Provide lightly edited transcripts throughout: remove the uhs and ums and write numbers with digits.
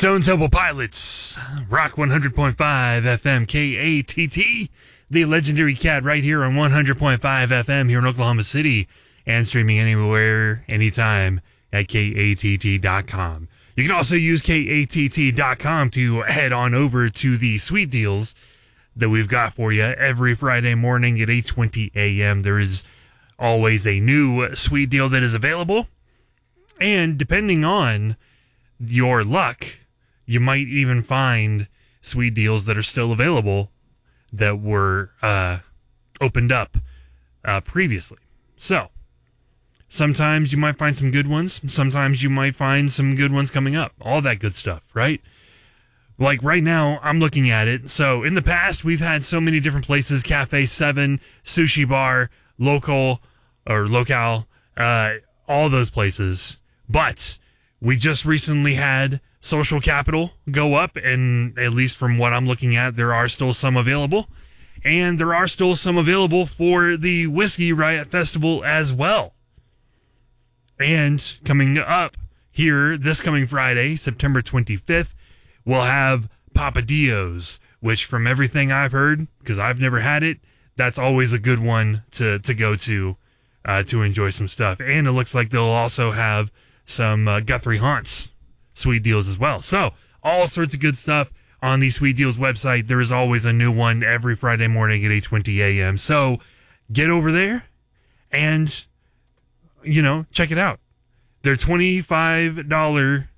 Stone Temple Pilots, Rock 100.5 FM KATT, the legendary cat right here on 100.5 FM here in Oklahoma City, and streaming anywhere, anytime at KATT.com. You can also use KATT.com to head on over to the sweet deals that we've got for you every Friday morning at 8:20 a.m. There is always a new sweet deal that is available, and depending on your luck, you might even find sweet deals that are still available that were opened up previously. So, sometimes you might find some good ones. Sometimes you might find some good ones coming up. All that good stuff, right? Like right now, I'm looking at it. So, in the past, we've had so many different places. Cafe 7, Sushi Bar, Local, or Locale, all those places. But we just recently had Social Capital go up, and at least from what I'm looking at, there are still some available. And there are still some available for the Whiskey Riot Festival as well. And coming up here this coming Friday, September 25th, we'll have Papadillos, which from everything I've heard, because I've never had it, that's always a good one to go to enjoy some stuff. And it looks like they'll also have some Guthrie Haunts sweet deals as well. So, all sorts of good stuff on the Sweet Deals website. There is always a new one every Friday morning at 8:20 a.m. So, get over there and, check it out. They're $25,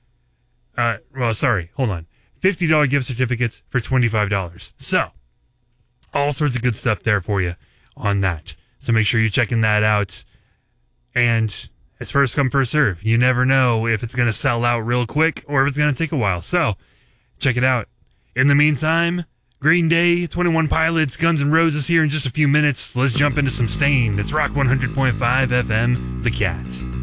$50 gift certificates for $25. So, all sorts of good stuff there for you on that. So make sure you're checking that out. And it's first come, first serve. You never know if it's going to sell out real quick or if it's going to take a while. So, check it out. In the meantime, Green Day, 21 Pilots, Guns N' Roses here in just a few minutes. Let's jump into some Stain. It's Rock 100.5 FM, The Cat.